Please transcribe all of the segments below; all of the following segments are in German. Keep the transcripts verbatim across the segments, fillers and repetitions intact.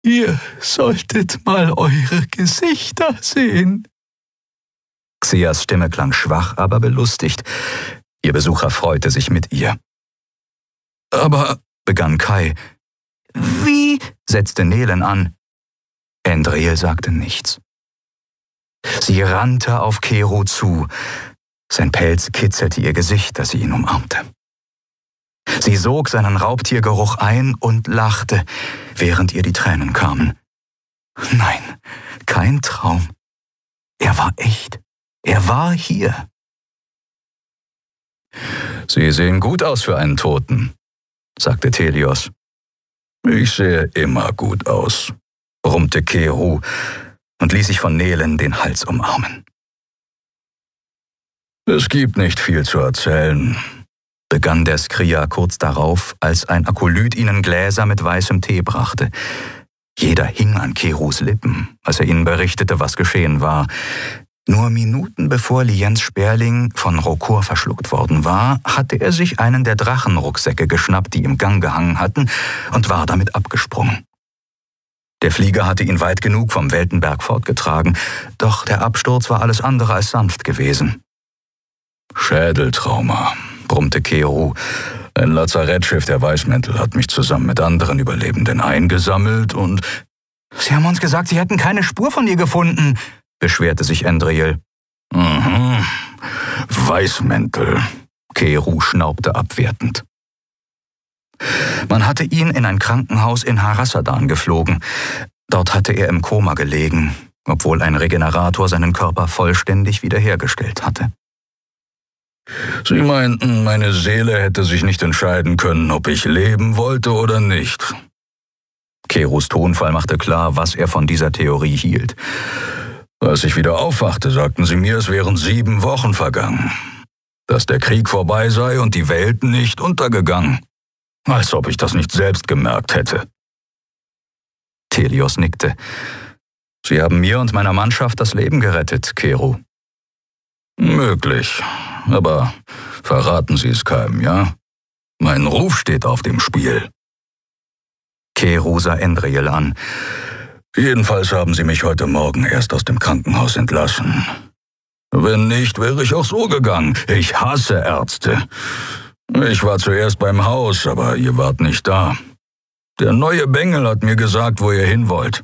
Ihr solltet mal eure Gesichter sehen. Xeas Stimme klang schwach, aber belustigt. Ihr Besucher freute sich mit ihr. »Aber«, begann Kai. »Wie«, setzte Nelen an. Endril sagte nichts. Sie rannte auf Kero zu. Sein Pelz kitzelte ihr Gesicht, als sie ihn umarmte. Sie sog seinen Raubtiergeruch ein und lachte, während ihr die Tränen kamen. Nein, kein Traum. Er war echt. Er war hier. »Sie sehen gut aus für einen Toten«, sagte Telios. »Ich sehe immer gut aus«, brummte Kero und ließ sich von Nelen den Hals umarmen. »Es gibt nicht viel zu erzählen«, begann der Skria kurz darauf, als ein Akolyt ihnen Gläser mit weißem Tee brachte. Jeder hing an Keros Lippen, als er ihnen berichtete, was geschehen war. Nur Minuten bevor Liens Sperling von Rokor verschluckt worden war, hatte er sich einen der Drachenrucksäcke geschnappt, die im Gang gehangen hatten, und war damit abgesprungen. Der Flieger hatte ihn weit genug vom Weltenberg fortgetragen, doch der Absturz war alles andere als sanft gewesen. »Schädeltrauma«, brummte Kero. »Ein Lazarettschiff der Weißmäntel hat mich zusammen mit anderen Überlebenden eingesammelt und...« »Sie haben uns gesagt, Sie hätten keine Spur von ihr gefunden«, beschwerte sich Endril. »Mhm, Weißmäntel«, Kero schnaubte abwertend. Man hatte ihn in ein Krankenhaus in Harassadan geflogen. Dort hatte er im Koma gelegen, obwohl ein Regenerator seinen Körper vollständig wiederhergestellt hatte. »Sie meinten, meine Seele hätte sich nicht entscheiden können, ob ich leben wollte oder nicht.« Keros Tonfall machte klar, was er von dieser Theorie hielt. »Als ich wieder aufwachte, sagten sie mir, es wären sieben Wochen vergangen. Dass der Krieg vorbei sei und die Welt nicht untergegangen. Als ob ich das nicht selbst gemerkt hätte.« Telios nickte. »Sie haben mir und meiner Mannschaft das Leben gerettet, Kero.« »Möglich, aber verraten Sie es keinem, ja? Mein Ruf steht auf dem Spiel.« Kero sah Endril an. »Jedenfalls haben Sie mich heute Morgen erst aus dem Krankenhaus entlassen. Wenn nicht, wäre ich auch so gegangen. Ich hasse Ärzte. Ich war zuerst beim Haus, aber ihr wart nicht da. Der neue Bengel hat mir gesagt, wo ihr hin wollt.«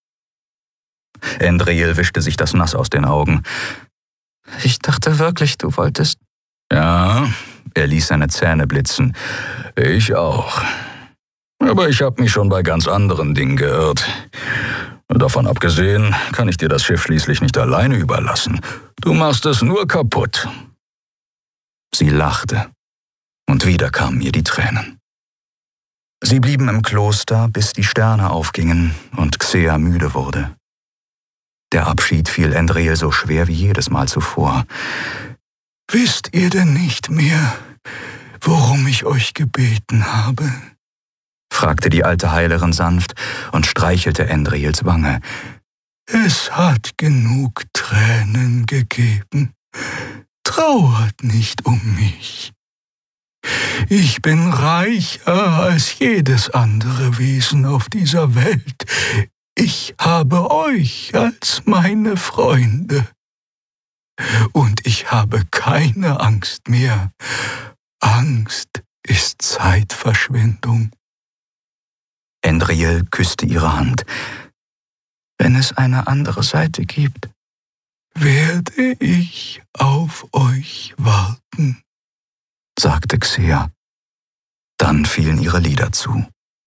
Endril wischte sich das Nass aus den Augen. »Ich dachte wirklich, du wolltest...« »Ja«, er ließ seine Zähne blitzen. »Ich auch. Aber ich habe mich schon bei ganz anderen Dingen geirrt. Davon abgesehen kann ich dir das Schiff schließlich nicht alleine überlassen. Du machst es nur kaputt.« Sie lachte, und wieder kamen ihr die Tränen. Sie blieben im Kloster, bis die Sterne aufgingen und Xea müde wurde. Der Abschied fiel Endril so schwer wie jedes Mal zuvor. »Wisst ihr denn nicht mehr, worum ich euch gebeten habe?« fragte die alte Heilerin sanft und streichelte Endrils Wange. »Es hat genug Tränen gegeben. Trauert nicht um mich. Ich bin reicher als jedes andere Wesen auf dieser Welt. Ich habe euch als meine Freunde. Und ich habe keine Angst mehr. Angst ist Zeitverschwendung.« Endril küsste ihre Hand. »Wenn es eine andere Seite gibt, werde ich auf euch warten«, sagte Xea. Dann fielen ihre Lider zu.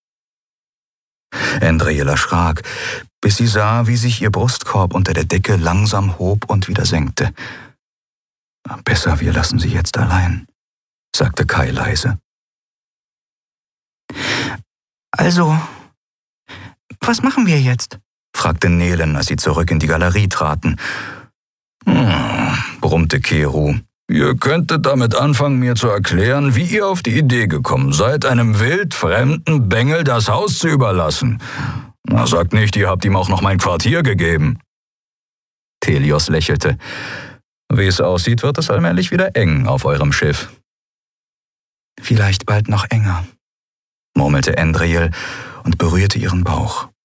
Endril erschrak, bis sie sah, wie sich ihr Brustkorb unter der Decke langsam hob und wieder senkte. »Besser, wir lassen sie jetzt allein«, sagte Kai leise. »Also, was machen wir jetzt?« fragte Nelen, als sie zurück in die Galerie traten. »Hm«, brummte Kero. »Ihr könntet damit anfangen, mir zu erklären, wie ihr auf die Idee gekommen seid, einem wildfremden Bengel das Haus zu überlassen. Na, sagt nicht, ihr habt ihm auch noch mein Quartier gegeben.« Telios lächelte. »Wie es aussieht, wird es allmählich wieder eng auf eurem Schiff.« »Vielleicht bald noch enger«, murmelte Endril und berührte ihren Bauch.